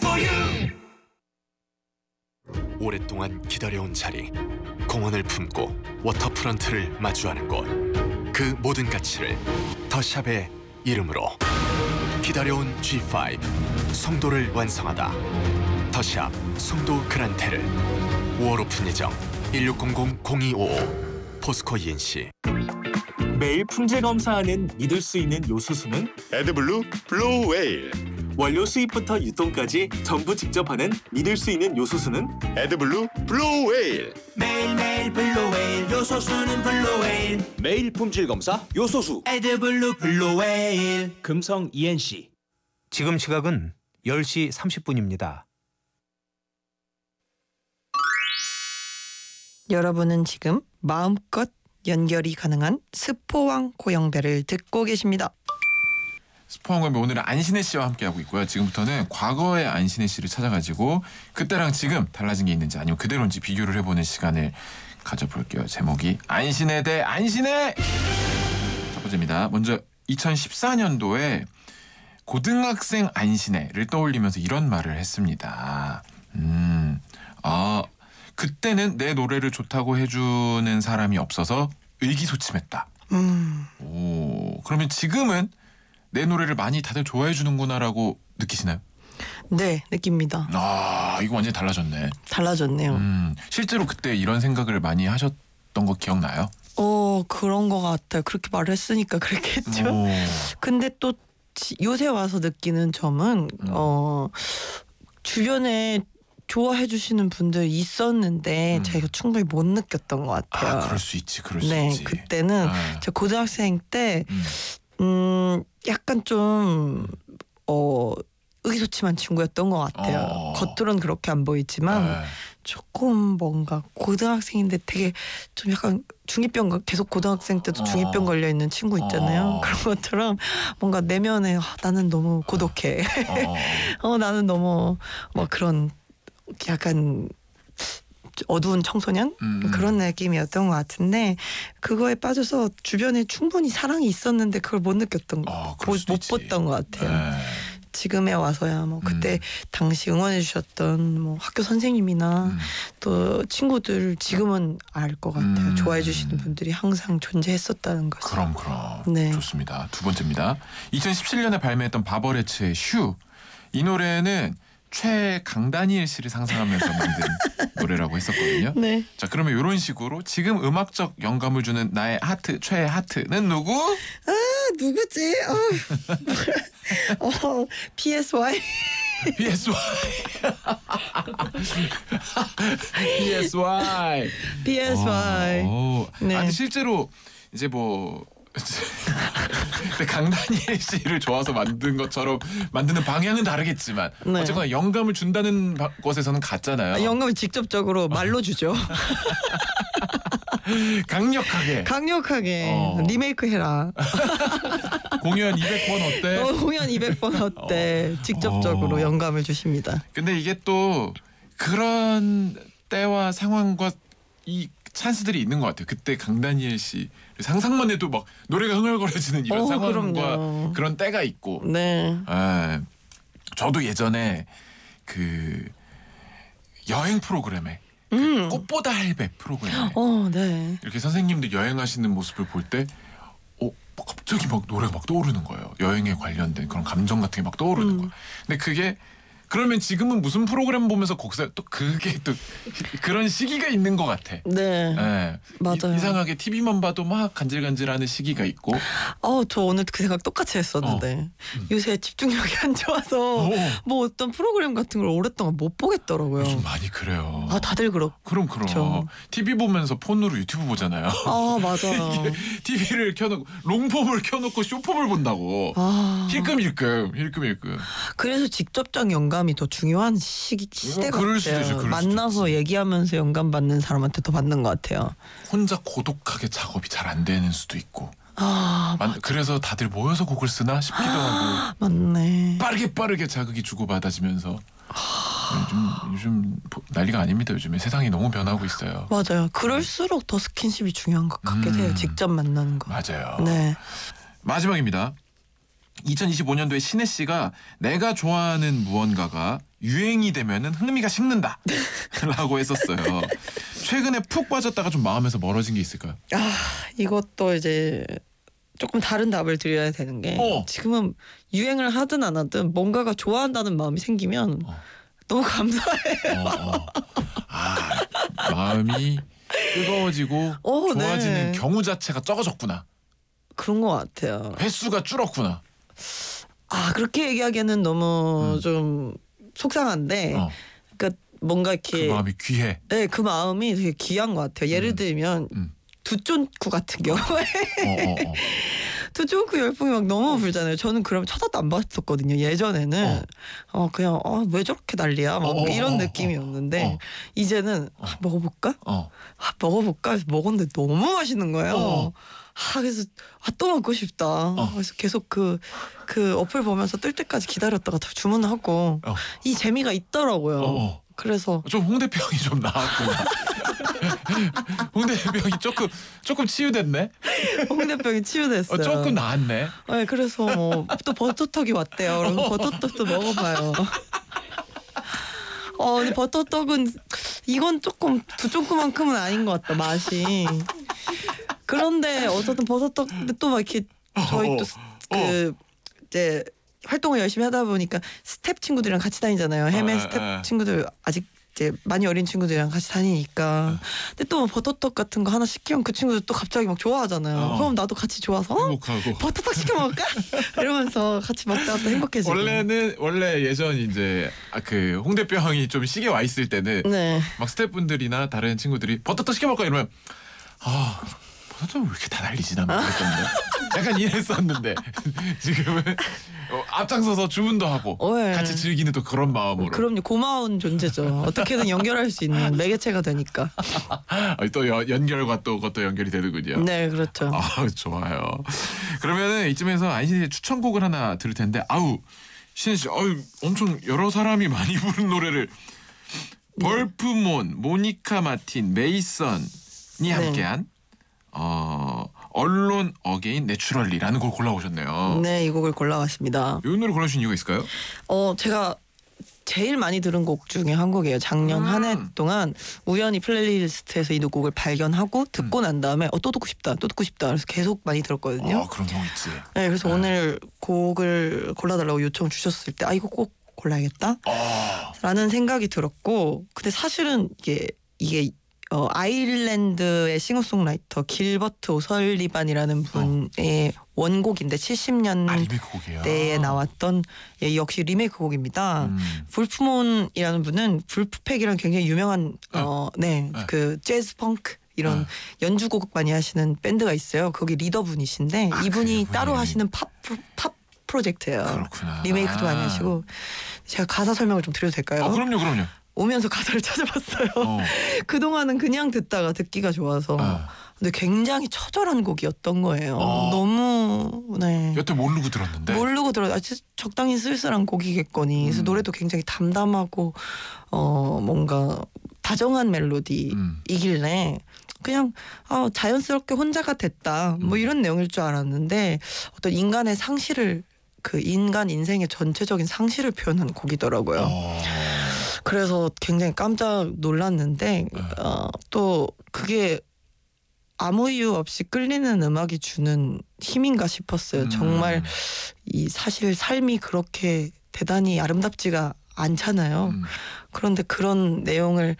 for you. 오랫동안 기다려온 자리, 공원을 품고 워터프런트를 마주하는 곳, 그 모든 가치를 더샵의 이름으로. 기다려온 G5 송도를 완성하다. 더샵 송도 그란테를 5월 오픈 예정. 1600-0255 포스코 ENC. 매일 품질 검사하는 믿을 수 있는 요소수는 에드블루 블루 웨일. 원료 수입부터 유통까지 전부 직접 하는 믿을 수 있는 요소수는 에드블루 블루 웨일. 매일매일 블루웨일 요소수는 블루웨일. 매일 품질 검사 요소수 에드블루 블루웨일. 금성 ENC. 지금 시각은 10시 30분입니다. 여러분은 지금 마음껏 연결이 가능한 스포왕 고영배를 듣고 계십니다. 스포왕고영배 오늘은 안신혜 씨와 함께하고 있고요. 지금부터는 과거의 안신혜 씨를 찾아가지고 그때랑 지금 달라진 게 있는지 아니면 그대로인지 비교를 해보는 시간을 가져볼게요. 제목이 안신혜 대 안신혜! 첫 번째입니다. 먼저 2014년도에 고등학생 안신혜를 떠올리면서 이런 말을 했습니다. 그때는 내 노래를 좋다고 해주는 사람이 없어서 의기소침했다. 오, 그러면 지금은 내 노래를 많이 다들 좋아해 주는구나라고 느끼시나요? 네, 느낍니다. 이거 완전히 달라졌네. 달라졌네요. 실제로 그때 이런 생각을 많이 하셨던 거 기억나요? 그런 거 같아요. 그렇게 말을 했으니까 그랬겠죠. 근데 또 요새 와서 느끼는 점은 주변에 좋아해 주시는 분들 있었는데 제가 충분히 못 느꼈던 것 같아요. 그럴 수 있지. 그럴 수 네, 있지. 그때는 저 고등학생 때 약간 좀 의기소침한 친구였던 것 같아요. 겉으로는 그렇게 안 보이지만 조금 뭔가 고등학생인데 되게 좀 약간 중이병, 계속 고등학생 때도 중이병 걸려 있는 친구 있잖아요. 그런 것처럼 뭔가 내면에 나는 너무 고독해. 나는 너무 뭐 그런 약간 어두운 청소년 그런 느낌이었던 것 같은데 그거에 빠져서 주변에 충분히 사랑이 있었는데 그걸 못 느꼈던 못 봤던 것 같아요. 지금에 와서야 뭐 그때 당시 응원해 주셨던 뭐 학교 선생님이나 또 친구들 지금은 알 것 같아요. 좋아해 주시는 분들이 항상 존재했었다는 것을. 그럼. 네. 좋습니다. 두 번째입니다. 2017년에 발매했던 바버레츠의 슈. 이 노래는 최강다니엘 씨를 상상하면서 만든 노래라고 했었거든요. 네. 자, 그러면 이런 식으로 지금 음악적 영감을 주는 나의 하트, 최애 하트는 누구? 누구지? PSY. PSY. PSY. PSY. 네. 근데 실제로 이제 뭐 근데 강다니엘 씨를 좋아서 만든 것처럼 만드는 방향은 다르겠지만 어쨌거나 영감을 준다는 것에서는 같잖아요. 영감을 직접적으로 말로 주죠. 강력하게 리메이크 해라. 공연 200번 어때? 공연 200번 어때? 직접적으로 영감을 주십니다. 근데 이게 또 그런 때와 상황과 이 찬스들이 있는 것 같아요. 그때 강다니엘 씨 상상만 해도 막 노래가 흥얼거려지는 이런 상황과 그럼요. 그런 때가 있고. 네. 저도 예전에 그 여행 프로그램에 그 꽃보다 할배 프로그램에 네. 이렇게 선생님들 여행하시는 모습을 볼 때 갑자기 막 노래가 막 떠오르는 거예요. 여행에 관련된 그런 감정 같은 게 막 떠오르는 거예요. 근데 그게 그러면 지금은 무슨 프로그램 보면서 곡사 또 그게 또 그런 시기가 있는 것 같아. 네. 맞아요. 이상하게 TV만 봐도 막 간질간질하는 시기가 있고. 저 오늘 그 생각 똑같이 했었는데 요새 집중력이 안 좋아서 뭐 어떤 프로그램 같은 걸 오랫동안 못 보겠더라고요. 요즘 많이 그래요. 다들 그렇고. 그럼. TV 보면서 폰으로 유튜브 보잖아요. 맞아요. TV를 켜놓고 롱폼을 켜놓고 쇼폼을 본다고. 힐끔힐끔. 그래서 직접적 영감이 더 중요한 시대가 그럴 수도 있지. 만나서 얘기하면서 영감 받는 사람한테 더 받는 것 같아요. 혼자 고독하게 작업이 잘 안 되는 수도 있고. 그래서 다들 모여서 곡을 쓰나 싶기도 하고. 맞네. 빠르게 자극이 주고받아지면서 요즘 난리가 아닙니다. 요즘에 세상이 너무 변하고 있어요. 맞아요. 그럴수록 더 스킨십이 중요한 것 같게 돼요. 직접 만나는 거. 맞아요. 네. 마지막입니다. 2025년도에 신혜 씨가 내가 좋아하는 무언가가 유행이 되면은 흥미가 식는다라고 했었어요. 최근에 푹 빠졌다가 좀 마음에서 멀어진 게 있을까요? 이것도 이제 조금 다른 답을 드려야 되는 게 지금은 유행을 하든 안 하든 뭔가가 좋아한다는 마음이 생기면 너무 감사해요. 마음이 뜨거워지고 좋아지는 네. 경우 자체가 적어졌구나. 그런 것 같아요. 횟수가 줄었구나. 그렇게 얘기하기에는 너무 좀 속상한데 그러니까 뭔가 그 이렇게 마음이 귀해. 네, 그 마음이 되게 귀한 것 같아요. 예를 들면 두쫀쿠 같은 경우에 두쫀쿠 열풍이 막 너무 불잖아요. 저는 그럼 쳐다도 안 봤었거든요. 예전에는 그냥 왜 저렇게 난리야 막 이런 느낌이었는데 이제는 먹어볼까? 먹어볼까? 해서 먹었는데 너무 맛있는 거예요. 그래서 또 먹고 싶다. 그래서 계속 그 어플 보면서 뜰 때까지 기다렸다가 다 주문하고 이 재미가 있더라고요. 그래서 좀 홍대병이 좀 나았구나. 홍대병이 조금 치유됐네. 홍대병이 치유됐어요. 조금 나았네. 네, 그래서 뭐 또 버터떡이 왔대요. 그럼 버터떡도 먹어봐요. 근데 버터떡은 이건 조금 두쫑꾸만큼은 아닌 것 같다 맛이. 그런데 어쨌든 버섯떡 또 막 이렇게 저희 또 그 이제 활동을 열심히 하다 보니까 스텝 친구들이랑 같이 다니잖아요. 해외 스텝 친구들 아직 이제 많이 어린 친구들이랑 같이 다니니까. 근데 또 버터떡 같은 거 하나 시키면 그 친구들 또 갑자기 막 좋아하잖아요. 그럼 나도 같이 좋아서 행복하고. 버터떡 시켜 먹을까? 이러면서 같이 먹다가 또 행복해지고. 원래 예전 이제 그 홍대병이 좀 시계 와 있을 때는 네. 막 스태프분들이나 다른 친구들이 버터떡 시켜 먹을까 이러면 버터떡 왜 이렇게 다 난리지 나 그랬던데. 약간 이랬었는데 지금은 앞장서서 주문도 하고 네. 같이 즐기는 또 그런 마음으로. 그럼요. 고마운 존재죠. 어떻게든 연결할 수 있는 매개체가 되니까. 또 연결과 또 그것도 연결이 되는군요. 네, 그렇죠. 좋아요. 그러면은 이쯤에서 안신의 추천곡을 하나 들을 텐데 신혜 씨, 엄청 여러 사람이 많이 부른 노래를 벌프몬, 모니카 마틴, 메이선이 함께한 언론 어게인 내추럴리라는 곡을 골라오셨네요. 네, 이 곡을 골라왔습니다. 이 노래 골라주신 이유가 있을까요? 제가 제일 많이 들은 곡 중에 한 곡이에요. 작년 한 해 동안 우연히 플레이리스트에서 이 곡을 발견하고 듣고 난 다음에 또 듣고 싶다. 그래서 계속 많이 들었거든요. 그런 경우 있지. 네, 그래서 오늘 곡을 골라달라고 요청 주셨을 때 이거 꼭 골라야겠다 라는 생각이 들었고, 근데 사실은 이게 아일랜드의 싱어송라이터 길버트 오설리반이라는 분의 원곡인데 70년대에 곡이에요. 나왔던 역시 리메이크 곡입니다. 불프몬이라는 분은 불프팩이랑 굉장히 유명한 그 재즈 펑크 이런 연주곡 많이 하시는 밴드가 있어요. 거기 리더분이신데 이분이 따로 하시는 팝 프로젝트예요. 그렇구나. 리메이크도 많이 하시고. 제가 가사 설명을 좀 드려도 될까요? 그럼요. 오면서 가사를 찾아봤어요. 그동안은 그냥 듣다가 듣기가 좋아서. 근데 굉장히 처절한 곡이었던 거예요. 너무 여태 모르고 들었는데. 적당히 쓸쓸한 곡이겠거니. 그래서 노래도 굉장히 담담하고 뭔가 다정한 멜로디이길래 그냥 자연스럽게 혼자가 됐다 뭐 이런 내용일 줄 알았는데 어떤 인간의 상실을 인간 인생의 전체적인 상실을 표현하는 곡이더라고요. 그래서 굉장히 깜짝 놀랐는데 또 그게 아무 이유 없이 끌리는 음악이 주는 힘인가 싶었어요. 정말 사실 삶이 그렇게 대단히 아름답지가 않잖아요. 그런데 그런 내용을